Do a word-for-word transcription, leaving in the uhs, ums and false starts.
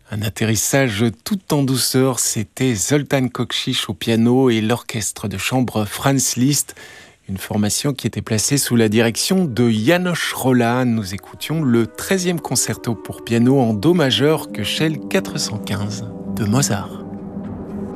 Un atterrissage tout en douceur, c'était Zoltán Kocsich au piano et l'orchestre de chambre Franz Liszt, une formation qui était placée sous la direction de János Róla. Nous écoutions le treizième concerto pour piano en do majeur Köchel quatre cent quinze de Mozart.